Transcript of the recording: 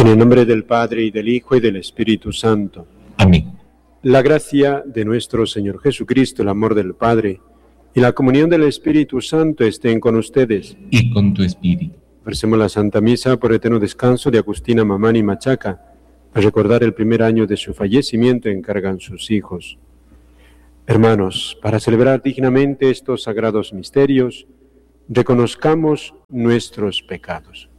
En el nombre del Padre, y del Hijo, y del Espíritu Santo. Amén. La gracia de nuestro Señor Jesucristo, el amor del Padre, y la comunión del Espíritu Santo estén con ustedes. Y con tu espíritu. Ofrecemos la Santa Misa por eterno descanso de Agustina Mamani Machaca. A recordar el primer año de su fallecimiento encargan sus hijos. Hermanos, para celebrar dignamente estos sagrados misterios, reconozcamos nuestros pecados.